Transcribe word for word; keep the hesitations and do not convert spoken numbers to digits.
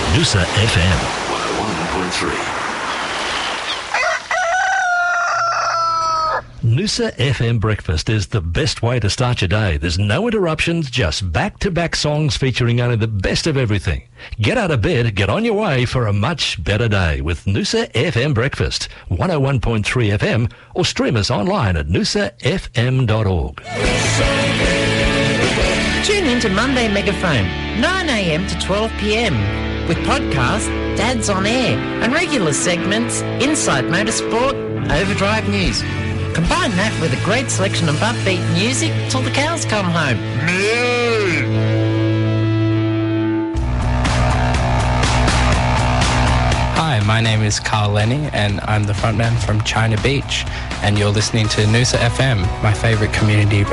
Noosa F M one oh one point three. Noosa F M Breakfast is the best way to start your day. There's no interruptions, just back-to-back songs featuring only the best of everything. Get out of bed, get on your way for a much better day with Noosa F M Breakfast, one oh one point three F M, or stream us online at noosa f m dot org. Tune in to Monday Megaphone, nine a m to twelve p m, with podcast Dad's on Air and regular segments Inside Motorsport, Overdrive News. Combine that with a great selection of upbeat music till the cows come home. Hi, my name is Carl Lenny and I'm the frontman from China Beach, and you're listening to Noosa F M, my favourite community